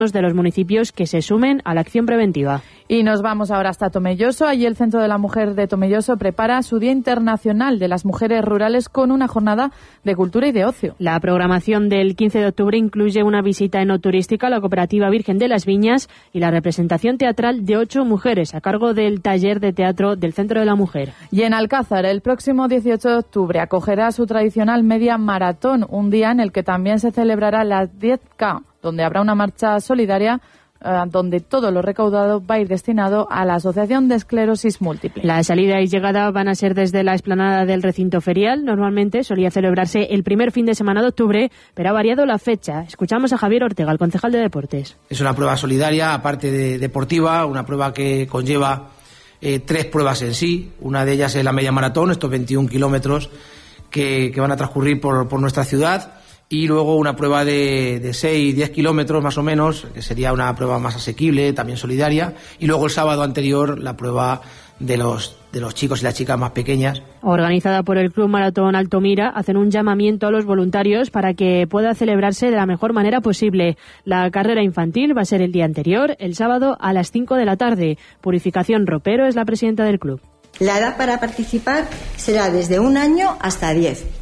de los municipios que se sumen a la acción preventiva. Y nos vamos ahora hasta Tomelloso. Allí el Centro de la Mujer de Tomelloso prepara su Día Internacional de las Mujeres Rurales con una jornada de cultura y de ocio. La programación del 15 de octubre incluye una visita enoturística a la Cooperativa Virgen de las Viñas y la representación teatral de 8 mujeres a cargo del taller de teatro del Centro de la Mujer. Y en Alcázar, el próximo 18 de octubre acogerá su tradicional media maratón, un día en el que también se celebrará la 10K, donde habrá una marcha solidaria donde todo lo recaudado va a ir destinado a la Asociación de Esclerosis Múltiple. La salida y llegada van a ser desde la explanada del recinto ferial. Normalmente solía celebrarse el primer fin de semana de octubre, pero ha variado la fecha. Escuchamos a Javier Ortega, el concejal de Deportes. Es una prueba solidaria, aparte de deportiva, una prueba que conlleva 3 pruebas en sí. Una de ellas es la media maratón, estos 21 kilómetros que van a transcurrir por nuestra ciudad. Y luego una prueba de 6-10 kilómetros más o menos, que sería una prueba más asequible, también solidaria. Y luego el sábado anterior la prueba de los chicos y las chicas más pequeñas. Organizada por el Club Maratón Altomira, hacen un llamamiento a los voluntarios para que pueda celebrarse de la mejor manera posible. La carrera infantil va a ser el día anterior, el sábado a las 5 de la tarde. Purificación Ropero es la presidenta del club. La edad para participar será desde 1 año hasta 10.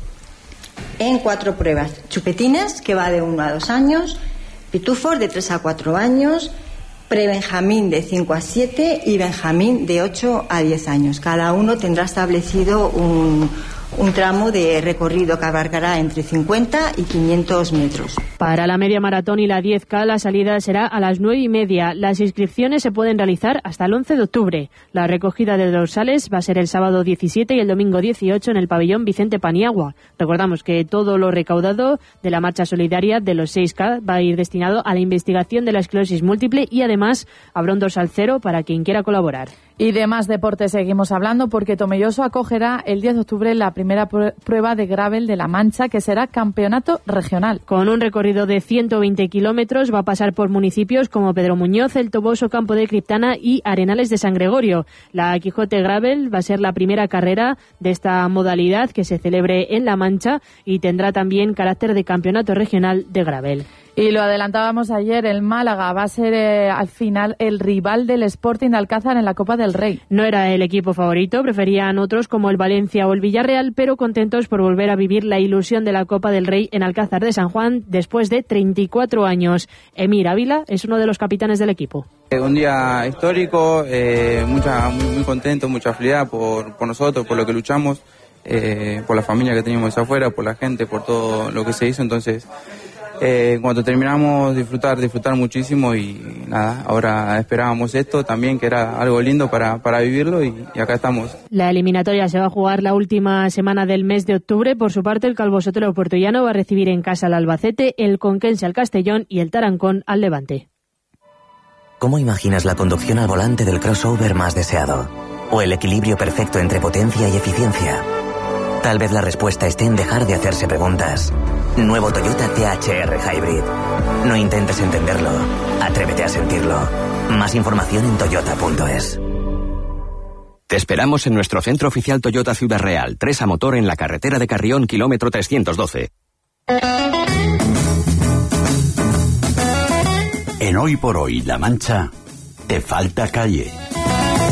En 4 pruebas: chupetines, que va de 1 a 2 años, pitufos de 3 a 4 años, prebenjamín de 5 a 7 y benjamín de 8 a 10 años. Cada uno tendrá establecido un tramo de recorrido que abarcará entre 50 y 500 metros. Para la media maratón y la 10K la salida será a las 9:30. Las inscripciones se pueden realizar hasta el 11 de octubre. La recogida de dorsales va a ser el sábado 17 y el domingo 18 en el pabellón Vicente Paniagua. Recordamos que todo lo recaudado de la marcha solidaria de los 6K va a ir destinado a la investigación de la esclerosis múltiple y además habrá un dorsal cero para quien quiera colaborar. Y de más deportes seguimos hablando porque Tomelloso acogerá el 10 de octubre la primera prueba de gravel de La Mancha, que será campeonato regional. Con un recorrido de 120 kilómetros va a pasar por municipios como Pedro Muñoz, El Toboso, Campo de Criptana y Arenales de San Gregorio. La Quijote Gravel va a ser la primera carrera de esta modalidad que se celebre en La Mancha y tendrá también carácter de campeonato regional de gravel. Y lo adelantábamos ayer, el Málaga va a ser al final el rival del Sporting de Alcázar en la Copa del Rey. No era el equipo favorito, preferían otros como el Valencia o el Villarreal, pero contentos por volver a vivir la ilusión de la Copa del Rey en Alcázar de San Juan después de 34 años. Emir Ávila es uno de los capitanes del equipo. Un día histórico, muy contento, mucha felicidad por nosotros, por lo que luchamos, por la familia que teníamos afuera, por la gente, por todo lo que se hizo. Entonces, cuando terminamos, disfrutar muchísimo y nada, ahora esperábamos esto también, que era algo lindo para vivirlo y acá estamos. La eliminatoria se va a jugar la última semana del mes de octubre. Por su parte, el Calvo Sotelo Puertollano va a recibir en casa al Albacete, el Conquense al Castellón y el Tarancón al Levante. ¿Cómo imaginas la conducción al volante del crossover más deseado? ¿O el equilibrio perfecto entre potencia y eficiencia? Tal vez la respuesta esté en dejar de hacerse preguntas. Nuevo Toyota CHR Hybrid. No intentes entenderlo, atrévete a sentirlo. Más información en toyota.es. Te esperamos en nuestro centro oficial Toyota Ciudad Real, 3 a motor en la carretera de Carrión, kilómetro 312. En Hoy por Hoy, La Mancha, te falta calle.